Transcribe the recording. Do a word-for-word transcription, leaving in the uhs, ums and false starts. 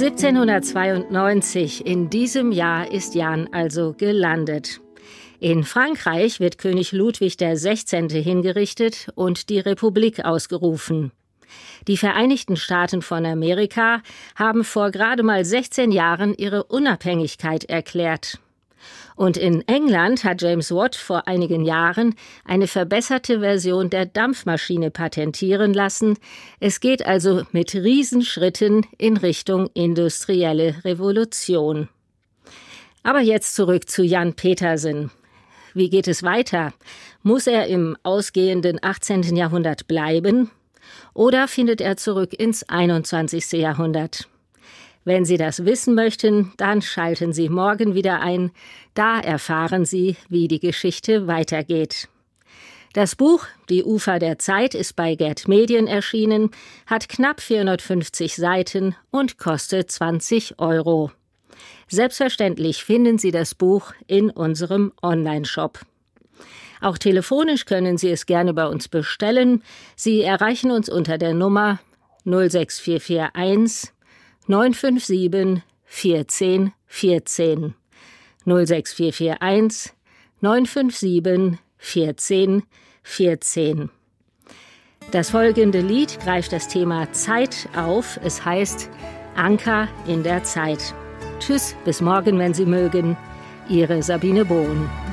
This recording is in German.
siebzehnhundertzweiundneunzig, in diesem Jahr ist Jan also gelandet. In Frankreich wird König Ludwig der Sechzehnte hingerichtet und die Republik ausgerufen. Die Vereinigten Staaten von Amerika haben vor gerade mal sechzehn Jahren ihre Unabhängigkeit erklärt. Und in England hat James Watt vor einigen Jahren eine verbesserte Version der Dampfmaschine patentieren lassen. Es geht also mit Riesenschritten in Richtung industrielle Revolution. Aber jetzt zurück zu Jan Petersen. Wie geht es weiter? Muss er im ausgehenden achtzehnten Jahrhundert bleiben? Oder findet er zurück ins einundzwanzigste Jahrhundert? Wenn Sie das wissen möchten, dann schalten Sie morgen wieder ein. Da erfahren Sie, wie die Geschichte weitergeht. Das Buch »Die Ufer der Zeit« ist bei Gerd Medien erschienen, hat knapp vierhundertfünfzig Seiten und kostet zwanzig Euro. Selbstverständlich finden Sie das Buch in unserem Online-Shop. Auch telefonisch können Sie es gerne bei uns bestellen. Sie erreichen uns unter der Nummer null sechs vier vier eins neun fünf sieben eins vier eins vier. null sechs vier vier eins neun fünf sieben eins vier eins vier. Das folgende Lied greift das Thema Zeit auf. Es heißt Anker in der Zeit. Tschüss, bis morgen, wenn Sie mögen. Ihre Sabine Bohn.